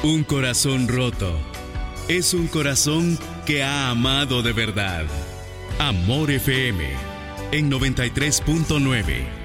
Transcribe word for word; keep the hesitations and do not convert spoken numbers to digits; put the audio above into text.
Un corazón roto es un corazón que ha amado de verdad. Amor F M en noventa y tres punto nueve.